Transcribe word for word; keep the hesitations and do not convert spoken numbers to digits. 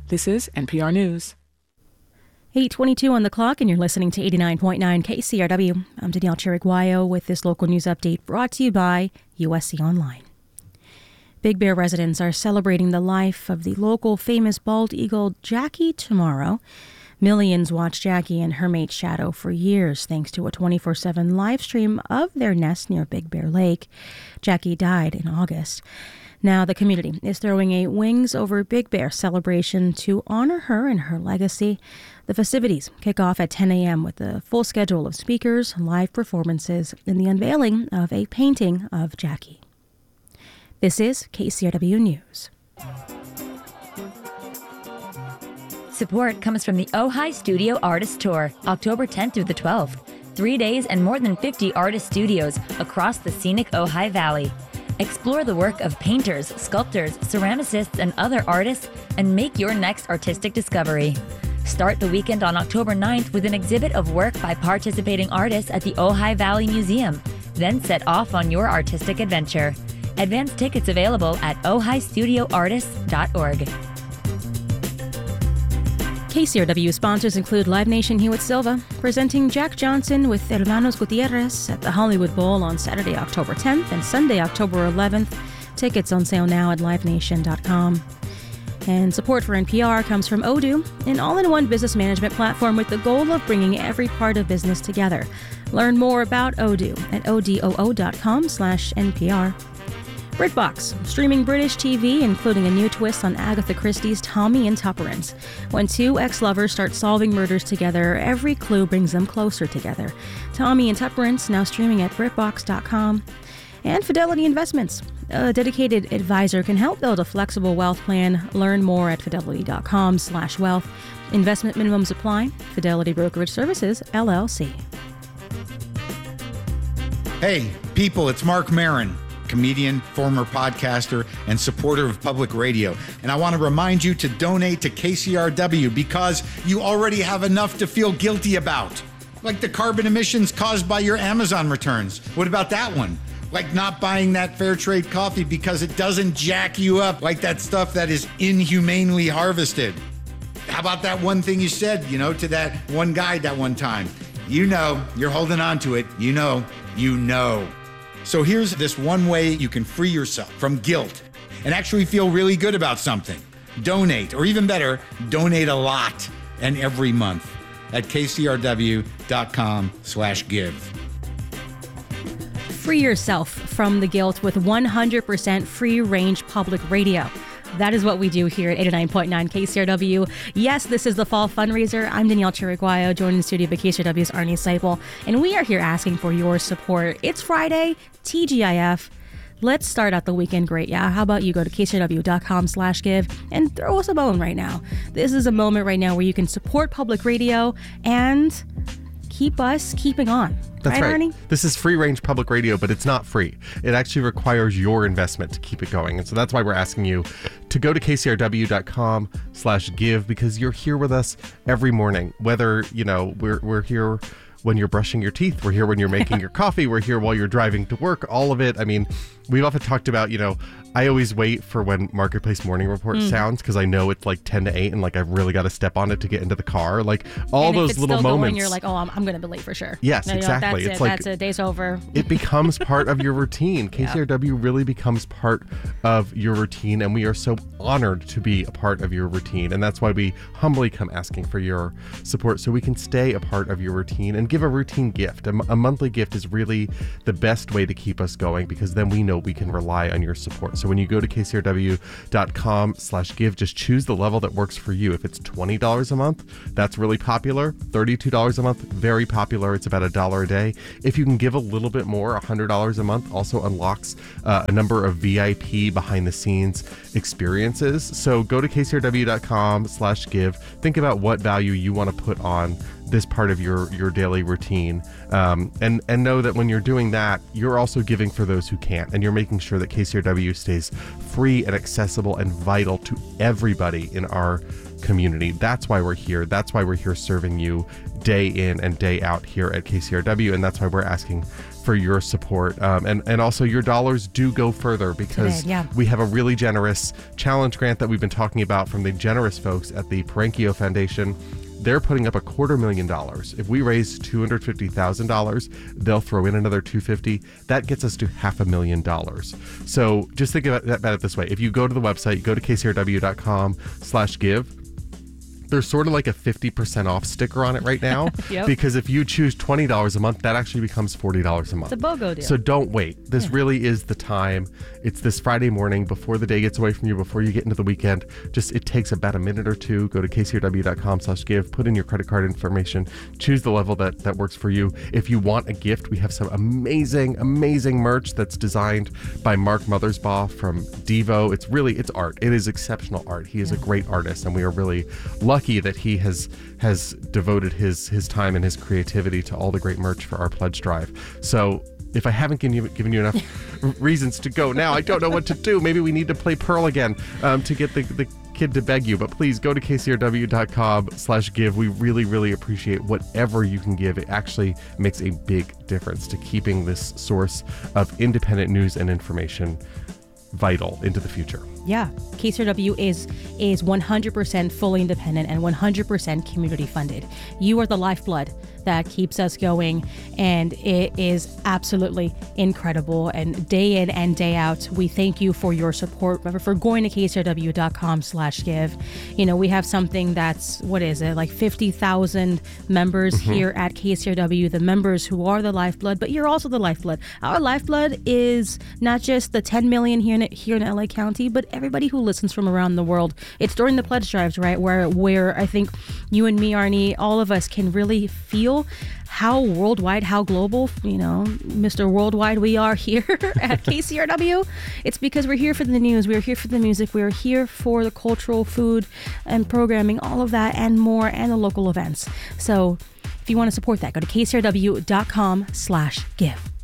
This is N P R News. eight twenty-two on the clock, and you're listening to eighty-nine point nine K C R W. I'm Danielle Chiriguayo with this local news update brought to you by U S C Online. Big Bear residents are celebrating the life of the local famous bald eagle Jackie tomorrow. Millions watched Jackie and her mate Shadow for years thanks to a twenty-four seven live stream of their nest near Big Bear Lake. Jackie died in August. Now the community is throwing a Wings Over Big Bear celebration to honor her and her legacy. The festivities kick off at ten a.m. with a full schedule of speakers, live performances, and the unveiling of a painting of Jackie. This is K C R W News. Support comes from the Ojai Studio Artist Tour, October tenth through the twelfth. Three days and more than fifty artist studios across the scenic Ojai Valley. Explore the work of painters, sculptors, ceramicists, and other artists, and make your next artistic discovery. Start the weekend on October ninth with an exhibit of work by participating artists at the Ojai Valley Museum. Then set off on your artistic adventure. Advance tickets available at ojai studio artists dot org. K C R W sponsors include Live Nation Hewitt Silva, presenting Jack Johnson with Hermanos Gutierrez at the Hollywood Bowl on Saturday, October tenth and Sunday, October eleventh. Tickets on sale now at live nation dot com. And support for N P R comes from Odoo, an all-in-one business management platform with the goal of bringing every part of business together. Learn more about Odoo at odoo dot com slash N P R. BritBox, streaming British T V, including a new twist on Agatha Christie's Tommy and Tupperance. When two ex-lovers start solving murders together, every clue brings them closer together. Tommy and Tupperance, now streaming at brit box dot com. And Fidelity Investments. A dedicated advisor can help build a flexible wealth plan. Learn more at fidelity dot com slash wealth. Investment minimums apply. Fidelity Brokerage Services, L L C. Hey, people, it's Mark Maron, comedian, former podcaster, and supporter of public radio. And I want to remind you to donate to K C R W because you already have enough to feel guilty about. Like the carbon emissions caused by your Amazon returns. What about that one? Like not buying that fair trade coffee because it doesn't jack you up like that stuff that is inhumanely harvested. How about that one thing you said, you know, to that one guy that one time? You know, you're holding on to it. You know, you know. So here's this one way you can free yourself from guilt and actually feel really good about something. Donate, or even better, donate a lot and every month at K C R W dot com slash give. Free yourself from the guilt with one hundred percent free-range public radio. That is what we do here at eighty-nine point nine K C R W. Yes, this is the fall fundraiser. I'm Danielle Chiriguayo, joined in the studio by K C R W's Arnie Seipel, and we are here asking for your support. It's Friday, T G I F. Let's start out the weekend great, yeah? How about you go to K C R W dot com slash give and throw us a bone right now. This is a moment right now where you can support public radio and keep us keeping on. That's right, right. Arnie? This is free-range public radio, but it's not free. It actually requires your investment to keep it going. And so that's why we're asking you to go to K C R W dot com slash give because you're here with us every morning. Whether, you know, we're we're here when you're brushing your teeth, we're here when you're making your coffee, we're here while you're driving to work, all of it. I mean, we've often talked about, you know, I always wait for when Marketplace Morning Report mm. sounds because I know it's like ten to eight and like I've really got to step on it to get into the car. Like all and those if it's little still moments. Going, you're like, oh, I'm, I'm going to be late for sure. Yes, no, exactly. Know, that's it's it. like That's it. Day's over. It becomes part of your routine. K C R W yeah. really becomes part of your routine, and we are so honored to be a part of your routine. And that's why we humbly come asking for your support so we can stay a part of your routine and give a routine gift. A, a monthly gift is really the best way to keep us going because then we know we can rely on your support. So when you go to K C R W dot com slash give, just choose the level that works for you. If it's twenty dollars a month, that's really popular. thirty-two dollars a month, very popular. It's about a dollar a day. If you can give a little bit more, one hundred dollars a month also unlocks uh, a number of V I P behind the scenes experiences. So go to K C R W dot com slash give. Think about what value you want to put on this part of your your daily routine, um, and and know that when you're doing that, you're also giving for those who can't, and you're making sure that K C R W stays free and accessible and vital to everybody in our community. That's why we're here. That's why we're here serving you day in and day out here at K C R W, and that's why we're asking for your support. Um, and, and also your dollars do go further because Today, yeah. we have a really generous challenge grant that we've been talking about from the generous folks at the Parenkio Foundation. They're putting up a quarter million dollars. If we raise two hundred fifty thousand dollars, they'll throw in another two hundred fifty thousand dollars. That gets us to half a million dollars. So just think about, about it this way. If you go to the website, go to K C R W dot com slash give. There's sort of like a fifty percent off sticker on it right now. Yep. Because if you choose twenty dollars a month, that actually becomes forty dollars a month. It's a BOGO deal. So don't wait. This yeah. really is the time. It's this Friday morning before the day gets away from you, before you get into the weekend. Just, it takes about a minute or two. Go to K C R W dot com slash give, put in your credit card information, choose the level that, that works for you. If you want a gift, we have some amazing, amazing merch that's designed by Mark Mothersbaugh from Devo. It's really, it's art. It is exceptional art. He is yeah. a great artist, and we are really lucky Lucky that he has has devoted his his time and his creativity to all the great merch for our pledge drive. So if I haven't given you, given you enough reasons to go now, I don't know what to do. Maybe we need to play Pearl again um, to get the, the kid to beg you. But please go to K C R W dot com slash give. We really, really appreciate whatever you can give. It actually makes a big difference to keeping this source of independent news and information vital into the future. Yeah, K C R W is is one hundred percent fully independent and one hundred percent community funded. You are the lifeblood that keeps us going, and it is absolutely incredible. And day in and day out, we thank you for your support, for going to K C R W dot com slash give. You know, we have something that's, what is it, like fifty thousand members mm-hmm. here at K C R W, the members who are the lifeblood, but you're also the lifeblood. Our lifeblood is not just the ten million here in, here in L A County, but everybody who listens from around the world. It's during the pledge drives, right, where where I think you and me, Arnie, all of us can really feel how worldwide, how global, you know, Mister Worldwide we are here at K C R W. It's because we're here for the news, we're here for the music, we're here for the cultural, food, and programming, all of that and more, and the local events. So if you want to support that, go to K C R W dot com slash give.